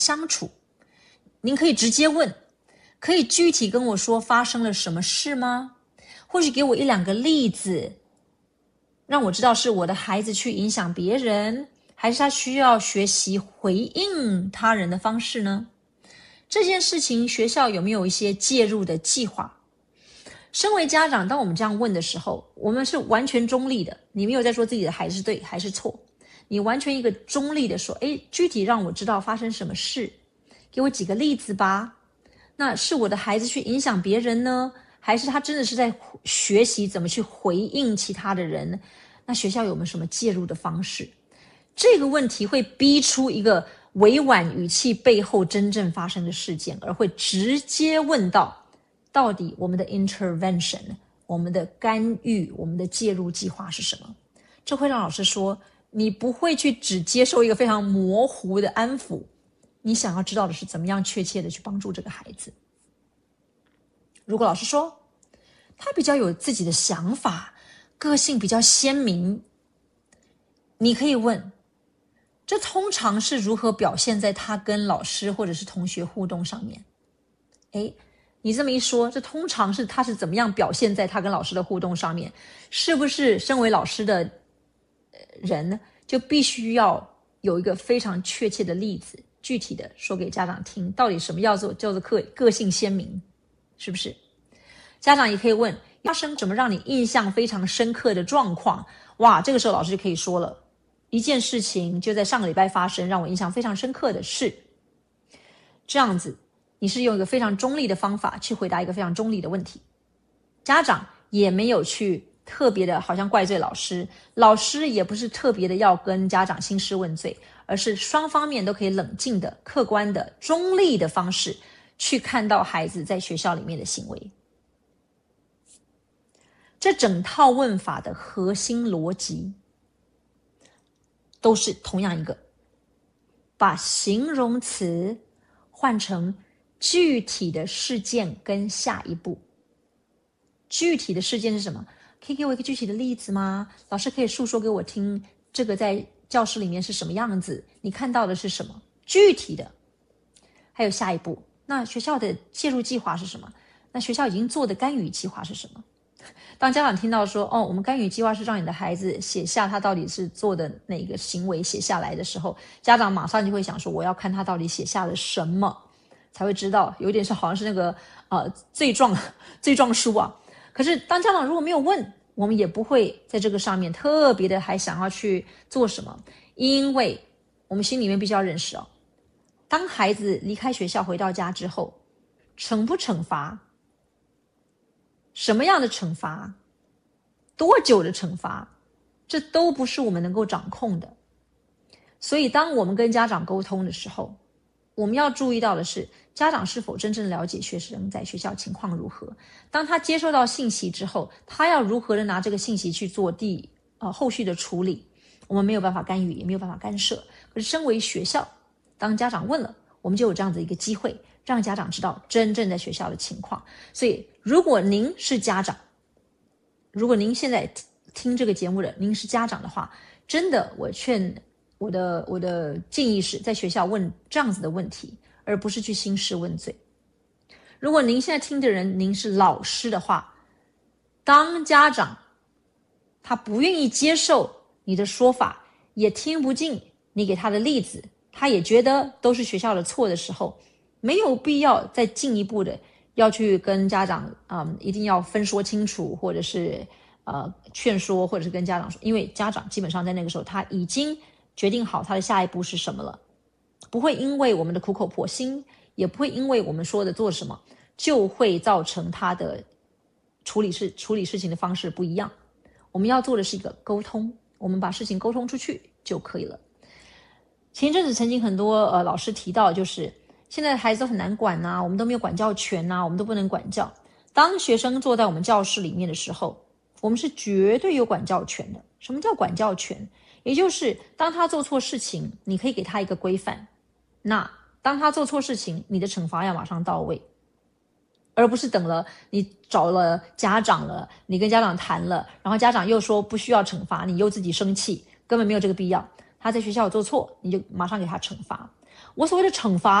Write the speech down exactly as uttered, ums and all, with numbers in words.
相处？您可以直接问，可以具体跟我说发生了什么事吗？或许给我一两个例子，让我知道是我的孩子去影响别人，还是他需要学习回应他人的方式呢？这件事情学校有没有一些介入的计划？身为家长，当我们这样问的时候，我们是完全中立的，你没有在说自己的孩子是对还是错，你完全一个中立的说，诶，具体让我知道发生什么事，给我几个例子吧。那是我的孩子去影响别人呢，还是他真的是在学习怎么去回应其他的人？那学校有没有什么介入的方式？这个问题会逼出一个委婉语气背后真正发生的事件，而会直接问到到底我们的 intervention， 我们的干预，我们的介入计划是什么？这会让老师说，你不会去只接受一个非常模糊的安抚，你想要知道的是怎么样确切的去帮助这个孩子。如果老师说他比较有自己的想法，个性比较鲜明，你可以问，这通常是如何表现在他跟老师或者是同学互动上面？诶，你这么一说，这通常是他是怎么样表现在他跟老师的互动上面？是不是身为老师的人就必须要有一个非常确切的例子，具体的说给家长听，到底什么叫做叫做个个性鲜明？是不是？家长也可以问，发生什么让你印象非常深刻的状况？哇，这个时候老师就可以说了，一件事情就在上个礼拜发生，让我印象非常深刻的是，这样子，你是用一个非常中立的方法去回答一个非常中立的问题。家长也没有去特别的好像怪罪老师，老师也不是特别的要跟家长兴师问罪，而是双方面都可以冷静的、客观的、中立的方式去看到孩子在学校里面的行为。这整套问法的核心逻辑都是同样一个，把形容词换成具体的事件跟下一步。具体的事件是什么？可以给我一个具体的例子吗？老师可以述说给我听，这个在教室里面是什么样子？你看到的是什么？具体的。还有下一步，那学校的介入计划是什么？那学校已经做的干预计划是什么？当家长听到说，哦，我们干预计划是让你的孩子写下他到底是做的哪个行为写下来的时候，家长马上就会想说，我要看他到底写下了什么，才会知道，有点是好像是那个呃罪状罪状书啊。可是当家长如果没有问，我们也不会在这个上面特别的还想要去做什么，因为我们心里面必须要认识哦，当孩子离开学校回到家之后，惩不惩罚，什么样的惩罚，多久的惩罚，这都不是我们能够掌控的。所以当我们跟家长沟通的时候，我们要注意到的是，家长是否真正了解学生在学校情况如何。当他接收到信息之后，他要如何的拿这个信息去做第呃后续的处理，我们没有办法干预，也没有办法干涉。可是身为学校，当家长问了，我们就有这样的一个机会，让家长知道真正在学校的情况。所以如果您是家长，如果您现在听这个节目的您是家长的话，真的我劝我的我的建议是在学校问这样子的问题，而不是去兴师问罪。如果您现在听的人您是老师的话，当家长他不愿意接受你的说法，也听不进你给他的例子，他也觉得都是学校的错的时候，没有必要再进一步的要去跟家长嗯，一定要分说清楚，或者是呃劝说，或者是跟家长说，因为家长基本上在那个时候他已经决定好他的下一步是什么了，不会因为我们的苦口婆心，也不会因为我们说的做什么，就会造成他的处理事处理事情的方式不一样。我们要做的是一个沟通，我们把事情沟通出去就可以了。前一阵子曾经很多呃老师提到，就是现在的孩子都很难管啊，我们都没有管教权啊，我们都不能管教。当学生坐在我们教室里面的时候，我们是绝对有管教权的。什么叫管教权？也就是当他做错事情，你可以给他一个规范，那当他做错事情，你的惩罚要马上到位，而不是等了你找了家长了，你跟家长谈了，然后家长又说不需要惩罚，你又自己生气，根本没有这个必要。他在学校有做错，你就马上给他惩罚。 我所谓的惩罚